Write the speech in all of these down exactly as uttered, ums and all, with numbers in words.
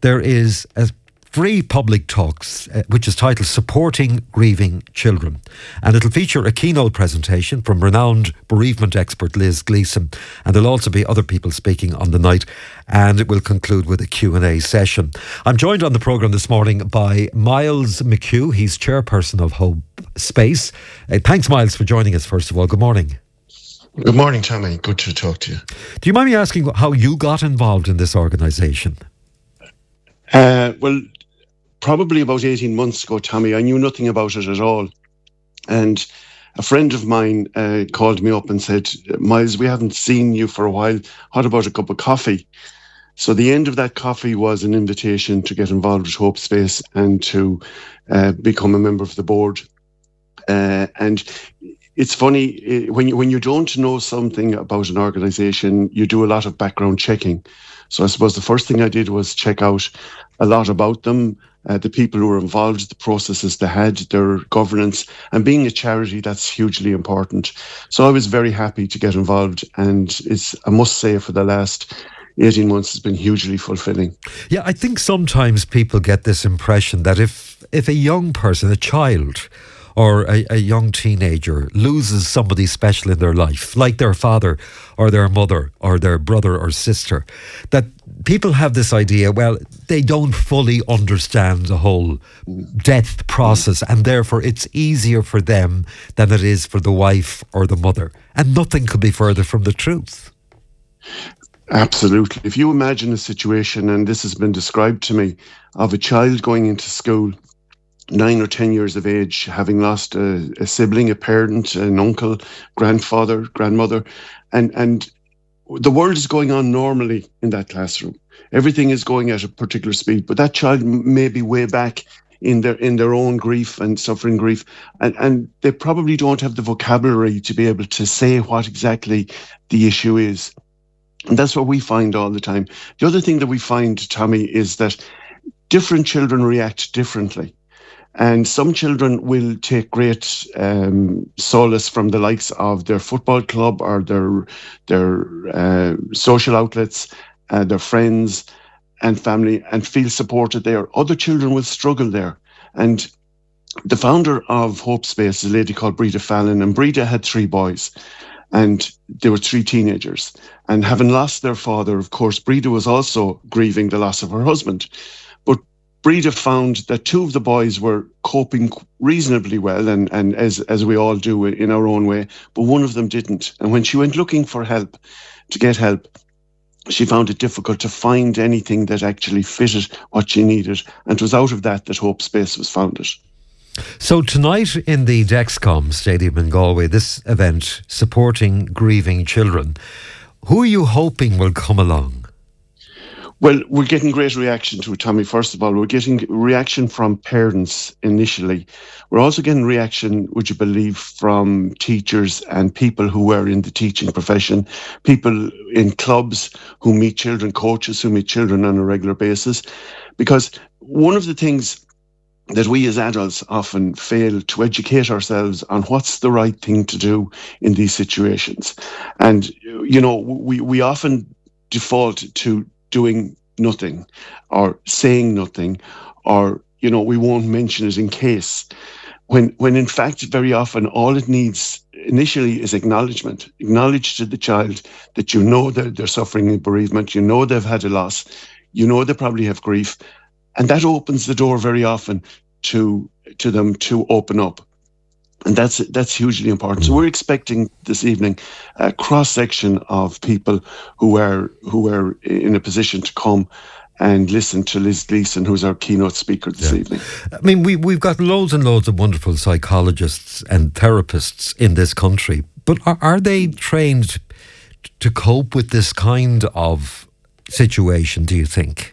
there is a free public talks, uh, which is titled Supporting Grieving Children. And it'll feature a keynote presentation from renowned bereavement expert Liz Gleeson. And there'll also be other people speaking on the night. And it will conclude with a Q and A session. I'm joined on the programme this morning by Miles McHugh. He's chairperson of Hope Space. Uh, thanks, Miles, for joining us, first of all. Good morning. Good morning, Tommy. Good to talk to you. Do you mind me asking how you got involved in this organisation? Uh, well, probably about eighteen months ago, Tommy. I knew nothing about it at all. And a friend of mine uh, called me up and said, Miles, we haven't seen you for a while. What about a cup of coffee? So the end of that coffee was an invitation to get involved with Hope Space and to uh, become a member of the board. Uh, and it's funny, when you, when you don't know something about an organisation, you do a lot of background checking. So I suppose the first thing I did was check out a lot about them, uh, the people who were involved, the processes they had, their governance, and being a charity, that's hugely important. So I was very happy to get involved, and it's, I must say, for the last eighteen months, it's been hugely fulfilling. Yeah, I think sometimes people get this impression that if if a young person, a child, or a, a young teenager loses somebody special in their life, like their father or their mother or their brother or sister, that people have this idea, well, they don't fully understand the whole death process, and therefore it's easier for them than it is for the wife or the mother. And nothing could be further from the truth. Absolutely. If you imagine a situation, and this has been described to me, of a child going into school, nine or ten years of age, having lost a, a sibling, a parent, an uncle, grandfather, grandmother, and and the world is going on normally in that classroom. Everything is going at a particular speed, but that child may be way back in their in their own grief and suffering grief, and, and they probably don't have the vocabulary to be able to say what exactly the issue is. And that's what we find all the time. The other thing that we find, Tommy, is that different children react differently. And some children will take great um, solace from the likes of their football club or their their uh, social outlets, uh, their friends and family, and feel supported there. Other children will struggle there. And the founder of Hope Space is a lady called Breda Fallon, and Breda had three boys, and they were three teenagers. And having lost their father, of course, Breda was also grieving the loss of her husband. But Breda found that two of the boys were coping reasonably well, and, and as, as we all do in our own way, but one of them didn't. And when she went looking for help, to get help, she found it difficult to find anything that actually fitted what she needed. And it was out of that that Hope Space was founded. So tonight in the Dexcom Stadium in Galway, this event, Supporting Grieving Children, who are you hoping will come along? Well, we're getting great reaction to it, Tommy. First of all, we're getting reaction from parents initially. We're also getting reaction, would you believe, from teachers and people who are in the teaching profession, people in clubs who meet children, coaches who meet children on a regular basis. Because one of the things that we as adults often fail to educate ourselves on what's the right thing to do in these situations. And, you know, we, we often default to doing nothing or saying nothing, or, you know, we won't mention it in case, when when in fact very often all it needs initially is acknowledgement. Acknowledge to the child that you know that they're suffering in bereavement, you know they've had a loss, you know they probably have grief, and that opens the door very often to to them to open up. And that's that's hugely important. So we're expecting this evening a cross-section of people who are who are in a position to come and listen to Liz Gleeson, who's our keynote speaker this yeah. evening. I mean, we, we've got loads and loads of wonderful psychologists and therapists in this country, but are, are they trained to cope with this kind of situation, do you think?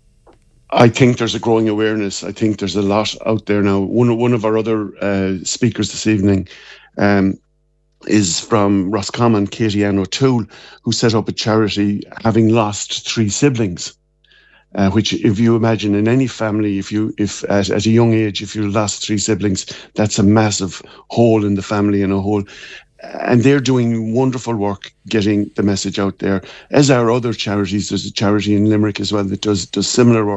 I think there's a growing awareness. I think there's a lot out there now. One of, one of our other uh, speakers this evening um, is from Roscommon, Katie Ann O'Toole, who set up a charity having lost three siblings. Uh, which, if you imagine in any family, if you, if at, at a young age, if you lost three siblings, that's a massive hole in the family and a hole. And they're doing wonderful work getting the message out there, as are other charities. There's a charity in Limerick as well that does does similar work.